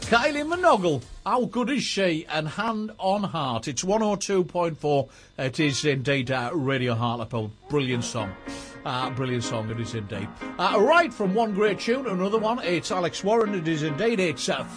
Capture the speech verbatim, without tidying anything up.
Kylie Minogue, how good is she? And Hand on Heart. It's one oh two point four. It is indeed uh, Radio Hartlepool. Brilliant song. Uh, brilliant song it is indeed. Uh, right, from one great tune to another one, it's Alex Warren. It is indeed. It's uh,